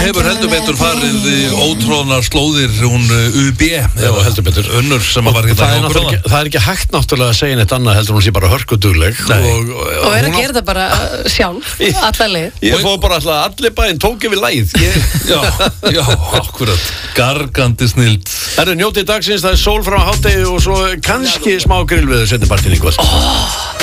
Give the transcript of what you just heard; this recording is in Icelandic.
hefur heldur betur farið ótróðnar slóðir hún UB heldur betur Unnur sem var hérna það er ekki hægt náttúrulega að segja neitt annað heldur hún sé bara hörkudugleg og er að gera það bara sjálf alla leið. Ég fóð bara alltaf allir bæinn tók yfir lagið Já, akkurat gargandi snild. Njótið dagsins, það er sól frá hádegi og svo kannski smá grillveður seinni partinn í kvöld.